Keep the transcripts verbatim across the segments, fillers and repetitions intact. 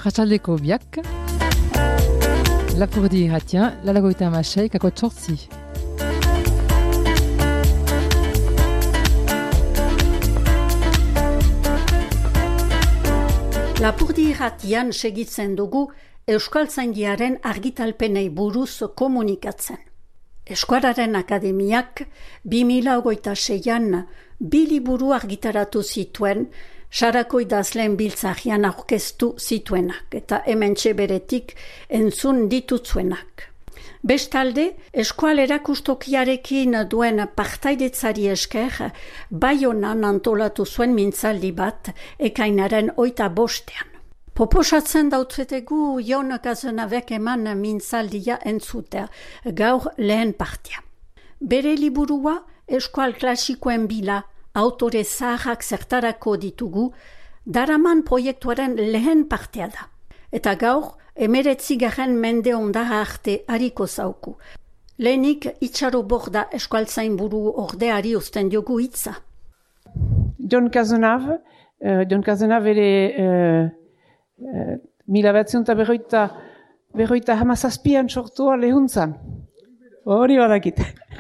arratsaldeko biak, Lapurdi irratia, lalagoita amasei, kako txortzi. Lapurdi irratian segitzen dugu Euskaltzaindiaren argitalpenei buruz komunikatzen. Euskararen Akademiak bi mila hogeita seian bi liburu argitaratu zituen, Sarako idazleen biltzarian aurkeztu zituenak eta hementxe beretik entzun ditutzuenak. Bestalde, eskual erakustokiarekin duen partaidetzari esker, Baionan antolatu zuen mintzaldi bat ekainaren hogeita bostean. Proposatzen dautzetegu Jon Kazenavek eman mintzaldia entzutea, gaur lehen partia. Bere liburua eskual klasikoen bila, autore zaharrak zertarako ditugu, daraman proiektuaren lehen partea da. Eta gaur, emeretzigarren mende ondara arte hariko zauku. Lehenik Itxaro Borda eskualtzain buru ordeari uzten diogu hitza. Jon Kazenav, uh, Jon Kazenav ere uh, uh, mila batzion eta berroita, berroita hamazazpian sortua lehuntzan. Hori badakit.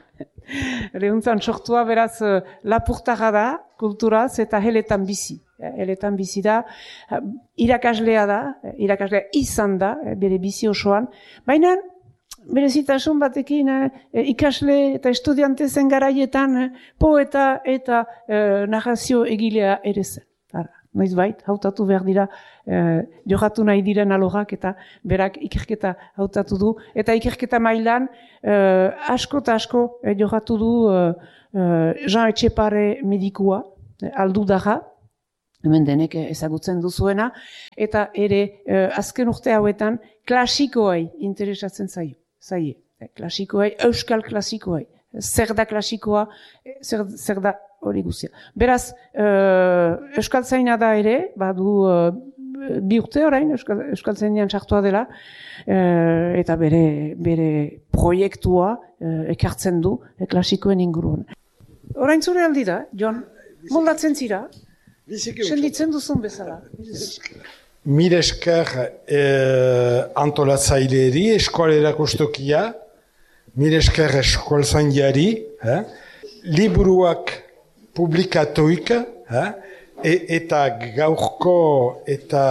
Lehuntzan sortua beraz uh, lapurtarra da, kulturaz eta heletan bizi. Heletan bizi da, irakaslea da, irakaslea izan da, bere bizi osoan. Baina, bere zitasun batekin eh, ikasle eta estudiante zen garaietan eh, poeta eta eh, narrazio egilea ere zen. Noiz bait, hautatu behar dira, eh, johatu nahi diren alogak eta berak ikerketa hautatu du. Eta ikerketa mailan eh, asko eta asko eh, johatu du eh, eh, Jean Etxepare medikua, eh, aldu daga, hemen denek ezagutzen duzuena, eta ere eh, azken urte hauetan klasikoei interesatzen zaio, zaie. Eh, klasikoei, euskal klasikoei. Zer da klasikoa, zer, zer da hori guzia. Beraz, uh, euskaltzaina da ere, badu uh, bi urte orain, euskal, euskaltzainean sartua dela, uh, eta bere, bere proiektua uh, ekartzen du e, klasikoen inguruan. Orain zure aldi da, Jon, moldatzen zira, senditzen duzun bezala. Mire esker eh, antolatzaileri, eskualera kustokia, mire esker eskualtzaindiari, eh? Liburuak publikatuik, eh? e, eta gaurko eta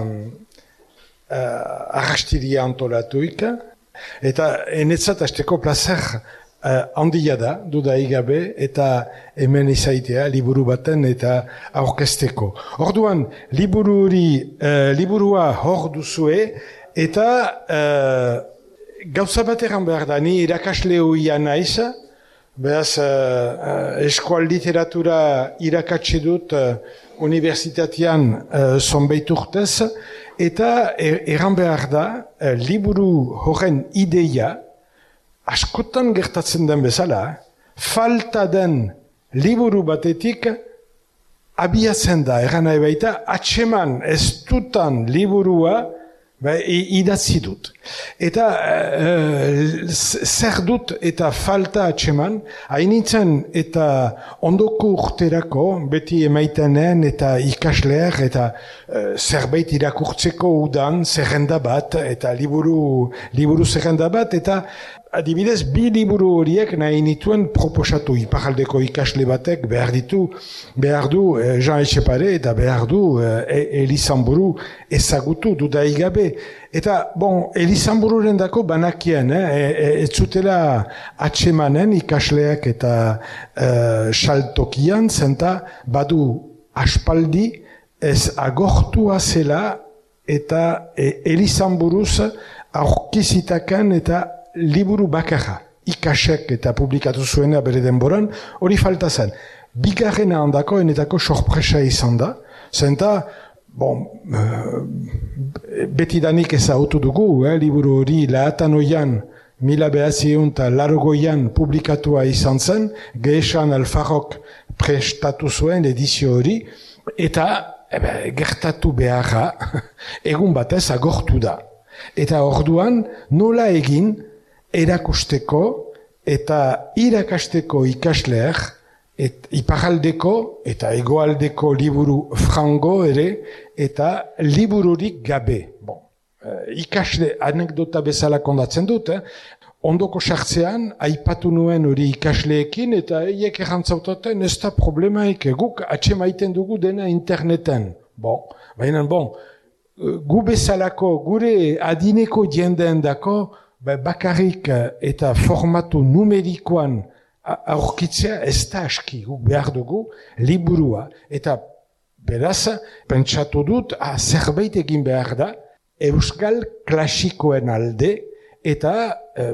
uh, arrastiria antolatuik, eta enetzat azteko plazer uh, handia da, dudai gabe, eta hemen izaitea, liburu baten eta aurkezteko. Orduan, libururi, uh, liburua hor duzue, eta uh, gauza bat eran behar da, ni irakasle hoia naiz, beraz, uh, eskual literatura irakatsi dut uh, universitatean uh, zonbait urtez, eta er, eran behar da, uh, liburu horren ideia, askotan gertatzen den bezala, falta den liburu batetik abiatzen da, eran nahi baita, atseman ez dutan liburua, Ba, idatzi dut. Eta uh, zer dut eta falta atseman, hainitzen eta ondoko urterako, beti emaitenen eta ikasleak eta uh, zerbait irakurtzeko udan, zerrenda bat, eta liburu, liburu zerrenda bat, eta adibidez, bi liburu horiek nahi nituen proposatu iparaldeko ikasle batek behar ditu, behar du eh, Jean Etxepare eta behar du eh, Elizamburu ezagutu dudaigabe. Eta, bon, Elizambururen dako banakien, eh, ez zutela atsemanen ikasleak eta eh, saltokian, zenta badu aspaldi ez agortua zela eta eh, Elizamburuz aurkizitakan eta liburu bakarra, ikasek eta publikatu zuena bere denboran, hori falta zen. Bigarrena handako enetako sorpresa izan da, zenta, bon, uh, betidanik ezautu dugu, eh, liburu hori lahatan oian, mila behatziehun eta larogoian publikatua izan zen, Gehesan Alfarrok prestatu zuen edizio hori, eta ebe, gertatu beharra, egun batez agortu da. Eta orduan, nola egin, erakusteko eta irakasteko ikasleak et, iparaldeko eta egoaldeko liburu frango ere eta libururik gabe. Bon, ikasle anekdota bezala kondatzen dut, eh? Ondoko sartzean, aipatu nuen hori ikasleekin, eta eiek errantzautaten ez da problemaik, guk atxemaiten dugu dena interneten. Bon, baina bon, gu bezalako, gure adineko jendeen dako, bakarrik eta formatu numerikoan aurkitzea ez da aski, guk behar dugu liburua. Eta beraz, pentsatu dut, ah, zerbait egin behar da, euskal klasikoen alde, eta eh,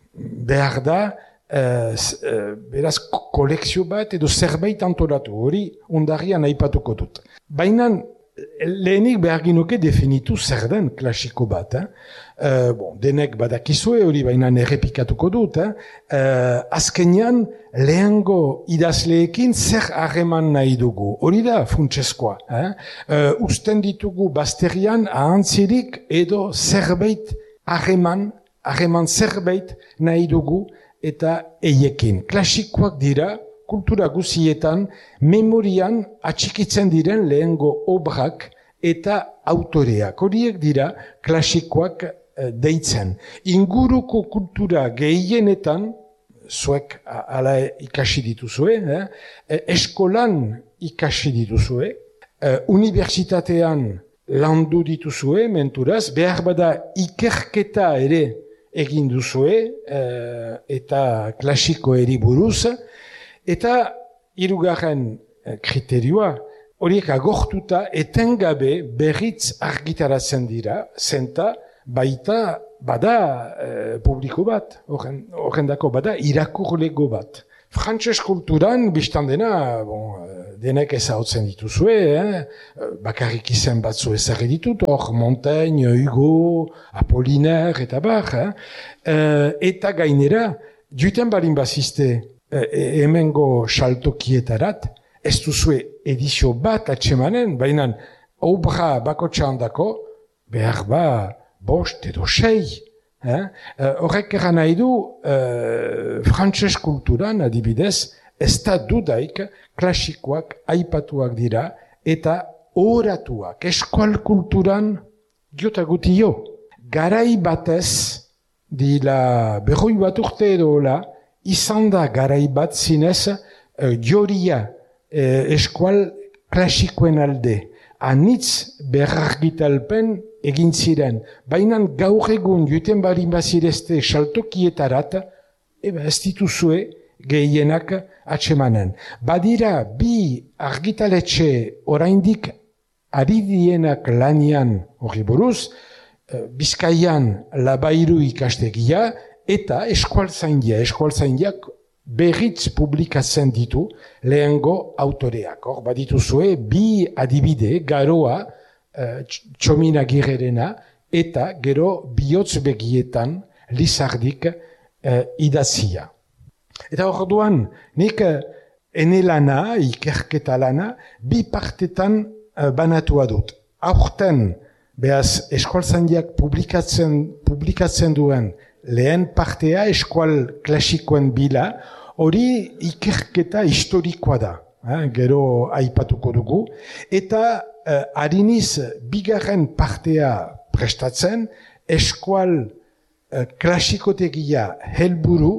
behar da, eh, beraz, kolekzio bat edo zerbait antolatu, hori undarrian aipatuko dut. Baina, lehenik behar ginuke definitu zer den klasiko bat. Eh? Uh, bon, denek badakizue hori baina errepikatuko dut. Eh? Uh, azkenean, lehengo idazleekin zer harreman nahi dugu. Hori da funtsezkoa. Eh? Uh, usten ditugu bazterian ahantzirik edo zerbait harreman, harreman zerbait nahi dugu eta eiekin. Klasikoak dira, kultura guzietan, memorian atxikitzen diren lehengo obrak eta autoreak. Horiek dira klasikoak e, deitzen. Inguruko kultura gehienetan, zuek ala ikasi dituzue, eh? eskolan ikasi dituzue, e, unibertsitatean landu dituzue, menturaz, behar bada ikerketa ere egin duzue, e, eta klasiko eri buruz, eta hirugarren kriterioa, horiek agortuta etengabe berriz argitaratzen dira, zenta baita bada e, publiko bat, horren dako bada irakurlego bat. Frantses kulturan, biztan dena, bon, denek ezagutzen dituzue, eh? bakarrik izen batzu ezagri ditut, hor Montaigne, Hugo, Apollinaire, eta bar, eh? e, eta gainera, duiten barin bazizte, E, hemengo saltokietarat, ez duzue edizio bat atsemanen, baina obra bakotxan dako, behar ba bost edo sei. Eh? Horrek eran nahi du, eh, frantses kulturan adibidez, ez da dudaik klasikoak aipatuak dira, eta oratuak, eskual kulturan diota gutio. Garai batez, dila berroi bat urte edo hola, izan da garai bat zinez uh, joria uh, eskual klasikoen alde. Anitz berargitalpen egin ziren. Baina gaur egun juten bari bazirezte saltokietarat, eba ez dituzue gehienak atsemanen. Badira bi argitaletxe oraindik ari dienak lanian hori buruz, uh, Bizkaian Labairu ikastegia, eta eskualtzaindia, eskualtzaindiak berriz publikatzen ditu lehengo autoreak. Hor, badituzue, bi adibide, garoa, uh, Txominagirrena, eta gero bihotz begietan Lizardik uh, idazia. Eta hor duan, nik uh, ene lana, ikerketa lana, bi partetan uh, banatua dut. Aurten, behaz, eskualtzaindiak publikatzen, publikatzen duen lehen partea eskual klasikoen bila, hori ikerketa historikoa da, eh, gero aipatuko dugu, eta eh, hariniz bigarren partea prestatzen, eskual eh, klasikotegia helburu,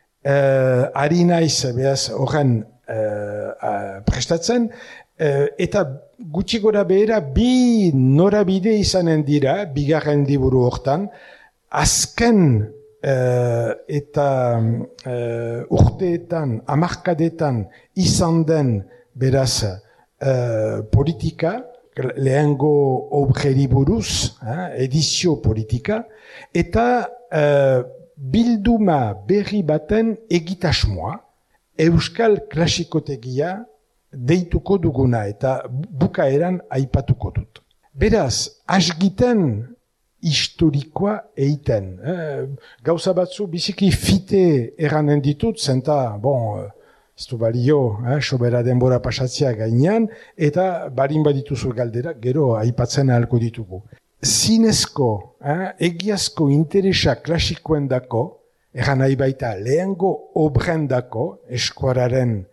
eh, harinaiz behaz horren eh, prestatzen, eh, eta gutxi gora behera bi norabide izanen dira, bigarren liburu hortan, azken uh, eta uh, urteetan, hamarkadetan izan den beraz uh, politika, lehengo obreri buruz, eh, edizio politika, eta uh, bilduma berri baten egitasmoa, euskal klasikotegia deituko duguna eta bukaeran aipatuko dut. Beraz, asgiten historikoa eiten. Eh, gauza batzu biziki fite eranen ditut, zenta, bon, ez du balio, eh, sobera denbora pasatzea gainean, eta barin badituzu galdera, gero aipatzen ahalko ditugu. Zinezko, eh, egiazko interesa klasikoen dako, eran nahi baita lehengo obren dako, eskuararen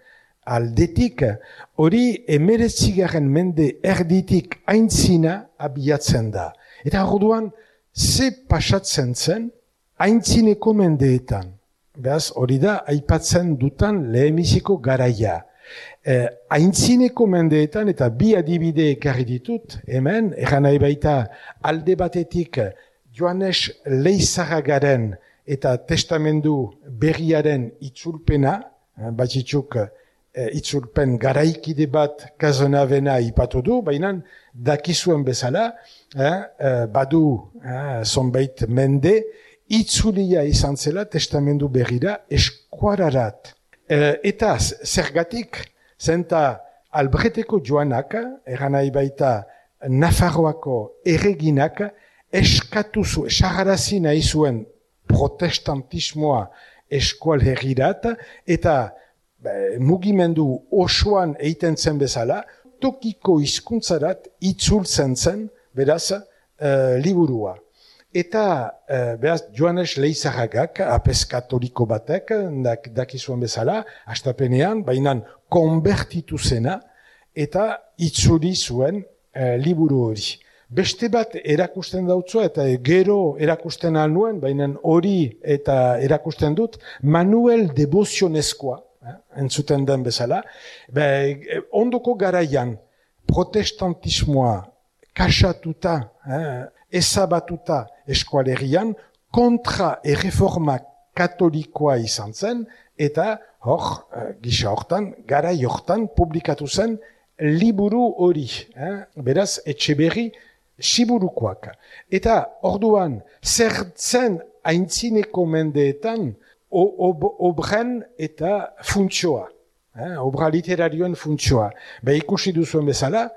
aldetik, hori emeretzigarren mende erditik aintzina abiatzen da. Eta orduan, ze pasatzen zen aintzineko mendeetan. Beraz, hori da, aipatzen dutan lehenbiziko garaia. Eh, aintzineko mendeetan, eta bi adibide ekarri ditut, hemen, eran nahi baita alde batetik Joanes Leizarragaren eta testamendu berriaren itzulpena, batzitzuk eh, itzulpen garaikide bat Kazonavena ipatu du, baina dakizuen bezala, eh, eh, badu eh, zonbait mende, itzulia izan zela testamendu berrira eskuararat. Eh, eta zergatik, zenta Albreteko Joanak, eran nahi baita Nafarroako erreginak, eskatu zu, esagarazi nahi zuen protestantismoa eskual herrirat, eta be, mugimendu osoan eiten zen bezala, tokiko hizkuntzarat itzultzen zen, beraz, uh, liburua. Eta, uh, beraz, Joanes Leizarragak, apes katoliko batek, dak, dakizuen bezala, astapenean, bainan konbertitu zena, eta itzuli zuen uh, liburu hori. Beste bat erakusten dautzu, eta gero erakusten alnuen, baina hori eta erakusten dut, Manuel Debozionezkoa, eh, entzuten den bezala, be, ondoko garaian protestantismoa kasatuta, eh, ezabatuta eskualerian, kontra erreforma katolikoa izan zen, eta hor, eh, gisa hortan, garai hortan publikatu zen liburu hori, eh, beraz, Etxeberri Siburukoak. Eta orduan, zertzen aintzineko mendeetan ob, obren eta funtzioa, eh, obra literarioen funtzioa. Be ikusi duzuen bezala,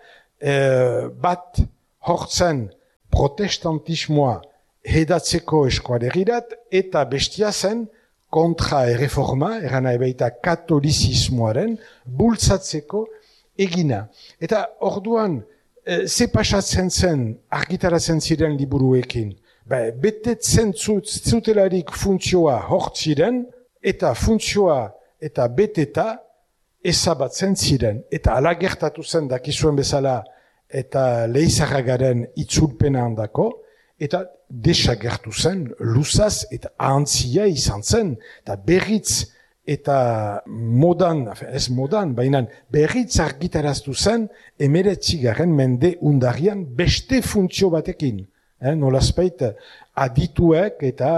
eh, bat hortzen protestantismoa hedatzeko eskualerirat, eta bestia zen kontra erreforma, eran nahi baita katolizismoaren, bultzatzeko egina. Eta orduan, e, ze pasatzen zen argitaratzen ziren liburuekin? Be, betetzen zutelarik funtzioa hortziren, eta funtzioa eta beteta ezabatzen ziren. Eta ala gertatu zen dakizuen bezala, eta Leizarragaren itzulpena handako, eta desagertu zen, luzaz eta ahantzia izan zen, eta berriz eta modan, ez modan, baina berriz argitaraztu zen, emeretzigarren mende undarian beste funtzio batekin. Eh, nolazpeit adituek eta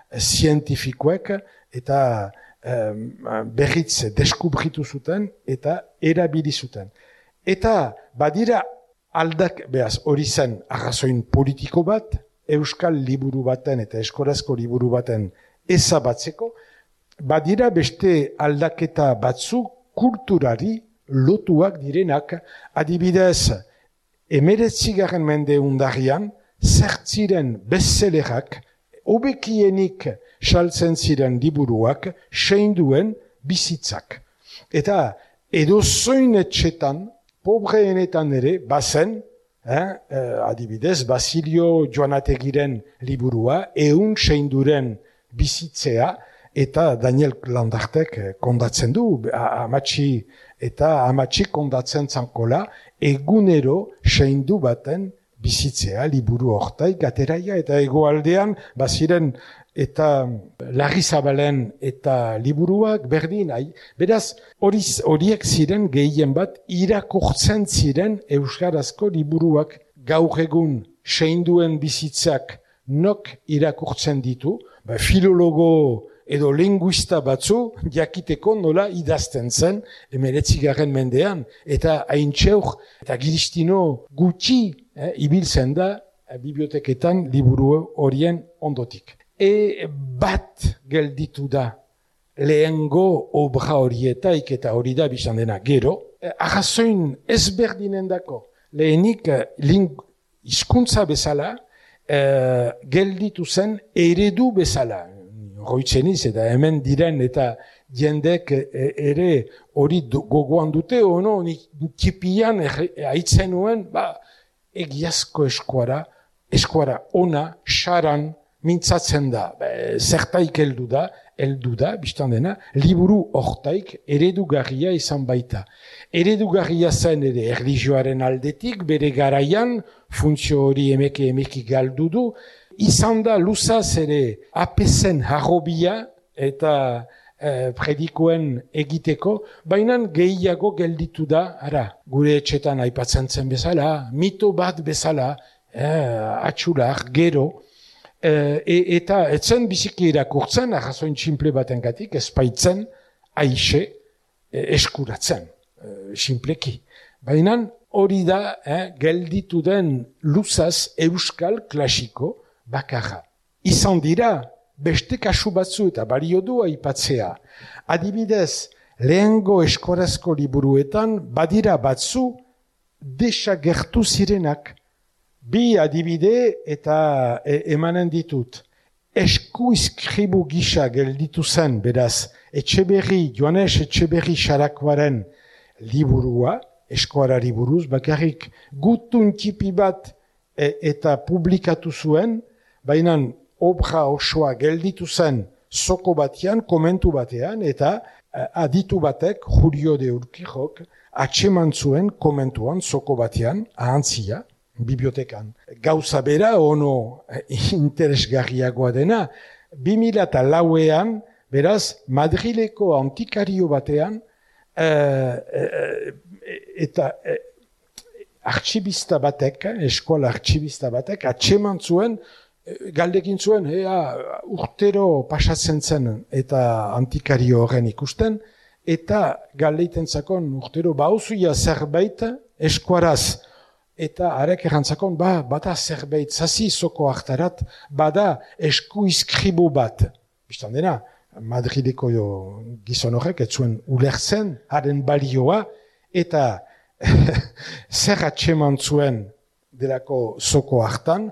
zientifikoek eta eh, berriz deskubritu zuten eta erabili zuten. Eta badira aldak, behaz, hori zen arrazoin politiko bat, euskal liburu baten eta eskorazko liburu baten ezabatzeko, badira beste aldaketa batzu kulturari lotuak direnak, adibidez, emeretzigarren mende undarian, zertziren bestselerak, hobekienik saltzen ziren liburuak, seinduen bizitzak. Eta edozoin etxetan, pobreenetan ere, bazen, eh, eh, adibidez, Basilio Joanategiren liburua, eun seinduren bizitzea, eta Daniel Landartek kondatzen du, amatxi eta amatxi kondatzen zankola, egunero seindu baten bizitzea, liburu hortai, gateraia, eta egoaldean, baziren, eta Larrizabalen eta liburuak berdin, ai. Beraz, horiek ziren gehien bat irakurtzen ziren euskarazko liburuak gaur egun seinduen bizitzak nok irakurtzen ditu, ba, filologo edo linguista batzu jakiteko nola idazten zen emeretzigarren mendean, eta haintxeur eta giristino gutxi eh, ibiltzen da eh, biblioteketan liburu horien ondotik. E bat gelditu da lehengo obra horietaik eta hori da bizan dena gero, eh, arrazoin ezberdinen dako, lehenik eh, hizkuntza bezala eh, gelditu zen eredu bezala. Roitzeniz eta hemen diren eta jendek ere hori gogoan dute, ono, nikipian haitzen nuen, ba, egiazko eskuara, eskuara ona, xaran, mintzatzen da, be, zertaik heldu da, heldu da, biztan dena, liburu hortaik eredugarria izan baita. Eredugarria zen ere erlijioaren aldetik, bere garaian, funtzio hori emeke emeki galdu du, izan da luzaz ere apezen harrobia eta eh, predikoen egiteko, baina gehiago gelditu da, ara, gure etxetan aipatzen zen bezala, mito bat bezala, eh, atxular, gero, E, eta etzen biziki irakurtzen, arrazoin tximple batengatik, ezpaitzen, aixe, e, eskuratzen, e, simpleki. Baina hori da, eh, gelditu den luzaz euskal klasiko bakarra. Izan dira, beste kasu batzu eta balio du aipatzea. Adibidez, lehengo eskorazko liburuetan, badira batzu desagertu zirenak. Bi adibide eta e, emanen ditut. Esku izkribu gisa gelditu zen, beraz, Etxeberri, Joanes Etxeberri Xarakoaren liburua, eskuarari buruz, bakarrik gutun tipi bat e, eta publikatu zuen, baina obra osoa gelditu zen zoko batean, komentu batean, eta e, aditu batek, Julio de Urquijok, atseman zuen komentuan zoko batean, ahantzia, bibliotekan. Gauza bera, ono interesgarriagoa dena, bi mila eta lauean, beraz, Madrileko antikario batean, eh, eh, eta eh, artxibista batek, eskola artxibista batek, atseman zuen, eh, galdekin zuen, ea, urtero pasatzen zen, eta antikario horren ikusten, eta galdeiten zakon, urtero bauzuia zerbait, eskuaraz, eta arek errantzakon, ba, bada zerbait, zazi zoko hartarat, bada esku izkribu bat. Bistan dena, Madrideko gizon horrek, ez zuen ulertzen, haren balioa, eta zer atseman zuen delako zoko hartan,